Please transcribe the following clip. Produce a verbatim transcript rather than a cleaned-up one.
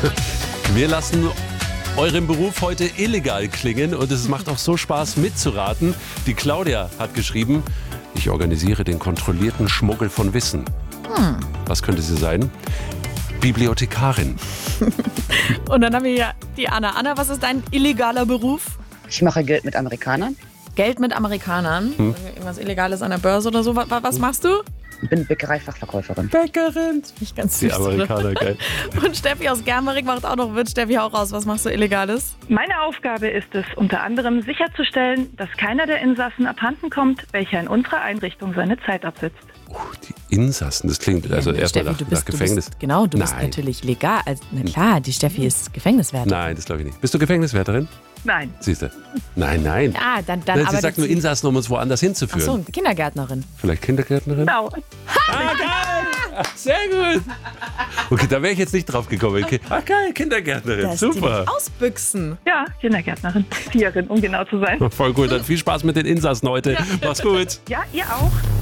Wir lassen euren Beruf heute illegal klingen und es macht auch so Spaß mitzuraten. Die Claudia hat geschrieben, ich organisiere den kontrollierten Schmuggel von Wissen. Hm. Was könnte sie sein? Bibliothekarin. Und dann haben wir ja die Anna. Anna, was ist dein illegaler Beruf? Ich mache Geld mit Amerikanern. Geld mit Amerikanern? Hm. Irgendwas Illegales an der Börse oder so. Was, was machst du? Ich bin Bäckereifachverkäuferin. Bäckerin. Nicht ganz süß. Die Amerikaner, geil. Und Steffi aus Germering macht auch noch Witz. Steffi, hau raus. Was machst du Illegales? Meine Aufgabe ist es, unter anderem sicherzustellen, dass keiner der Insassen abhanden kommt, welcher in unserer Einrichtung seine Zeit absitzt. Oh, die Insassen, das klingt also ja, erstmal Steffi, nach, du bist, nach Gefängnis. Du bist, genau, du Nein. bist natürlich legal. Also, na klar, die Steffi ist Gefängniswärterin. Nein, das glaube ich nicht. Bist du Gefängniswärterin? Nein. Siehst du? Nein, nein. Ah, dann, dann Nein, sie arbeitet sagt nur sie- Insassen, um uns woanders hinzuführen. Ach so, Kindergärtnerin. Vielleicht Kindergärtnerin? Genau. Ah, geil! Sehr gut. Okay, da wäre ich jetzt nicht drauf gekommen. Okay. Ah, geil, Kindergärtnerin. Das Super. Ausbüchsen. Ja, Kindergärtnerin. Erzieherin, um genau zu sein. Voll gut. Dann viel Spaß mit den Insassen heute. Mach's gut. Ja, ihr auch.